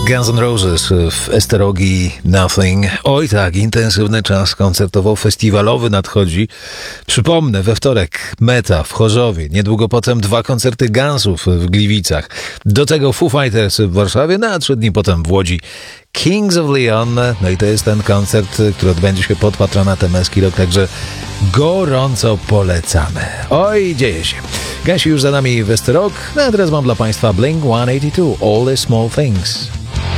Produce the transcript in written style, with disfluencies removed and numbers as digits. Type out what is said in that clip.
Guns N' Roses w esterogii Nothing. Oj tak, intensywny czas koncertowo-festiwalowy nadchodzi. Przypomnę, we wtorek Meta w Chorzowie, niedługo potem 2 koncerty Gunsów w Gliwicach. Do tego Foo Fighters w Warszawie, a 3 dni potem w Łodzi Kings of Leon. No i to jest ten koncert, który odbędzie się pod patronatem Eski Rock, także gorąco polecamy. Oj, dzieje się. Gasi już za nami Westerok, a teraz mam dla Państwa Blink-182, All the Small Things.